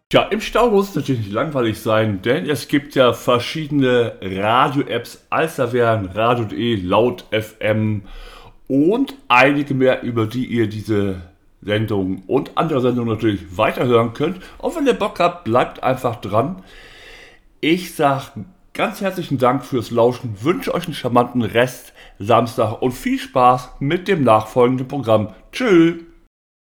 Tja, im Stau muss es natürlich nicht langweilig sein, denn es gibt ja verschiedene Radio-Apps, als da wären Radio.de, Laut FM und einige mehr, über die ihr diese Sendung und andere Sendungen natürlich weiterhören könnt. Und wenn ihr Bock habt, bleibt einfach dran. Ich sage ganz herzlichen Dank fürs Lauschen, wünsche euch einen charmanten Rest Samstag und viel Spaß mit dem nachfolgenden Programm. Tschüss!